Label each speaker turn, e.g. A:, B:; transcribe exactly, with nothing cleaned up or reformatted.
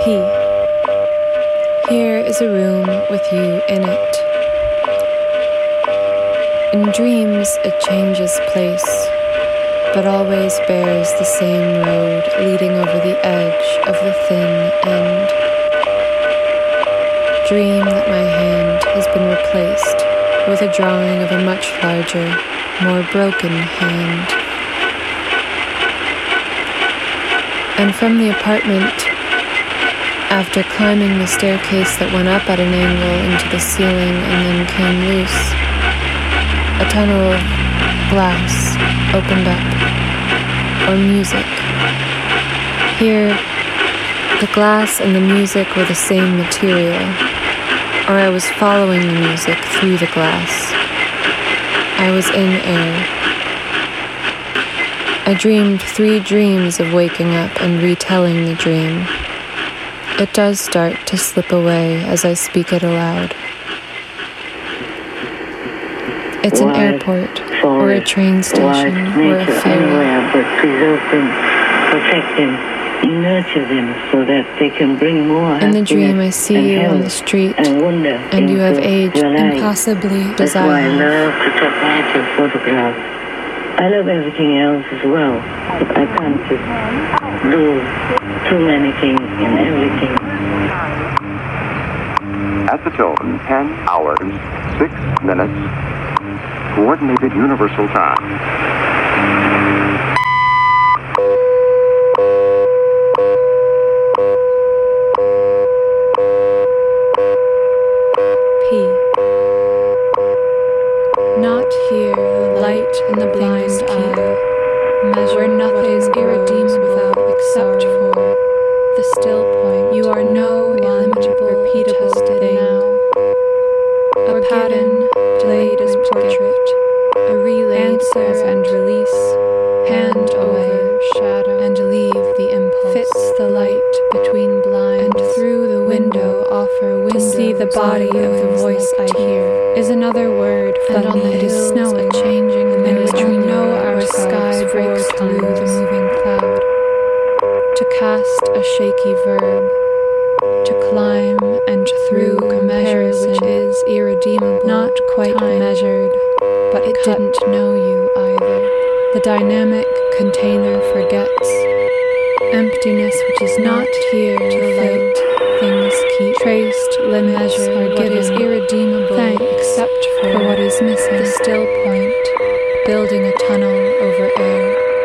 A: P. Here is a room with you in it. In dreams it changes place, but always bears the same road leading over the edge of the thin end. Dream that my hand has been replaced with a drawing of a much larger, more broken hand. And from the apartment, after climbing the staircase that went up at an angle into the ceiling and then came loose, a tunnel of glass opened up, or music. Here, the glass and the music were the same material, or I was following the music through the glass. I was in air. I dreamed three dreams of waking up and retelling the dream. It does start to slip away as I speak it aloud. It's an airport, or a train station, or a ferry.
B: But preserve them, protect them, nurture them so that they can bring more
A: in the dream I see you on the street,
B: and, wonder
A: and you have aged impossibly
B: That's
A: as I
B: why I
A: have.
B: love to talk about your photograph. I love everything else as well. I can't just do too many things in everything.
C: At the tone, ten hours, six minutes, coordinated universal time.
A: P. Not here, light in the blind eye, measure where nothing is irredeemable except for the still point. You are no illimitable, repeatable thing. A pattern, delayed as portrait, a relay answer and release, hand over shadow, and leave the impulse. Fits the light between blind, and through the window offer windows. To see the body of the voice I hear is another word for me. It is snowing, changing in which we know our sky breaks through the moving cloud. To cast a shaky verb, to climb and through comparison, which is irredeemable, not quite measured, but it didn't know you either. The dynamic container forgets. Emptiness which is not here to light. Things keep traced, limits are given. What is irredeemable, thanks, except for, for what is missing. The still point, building a tunnel over air.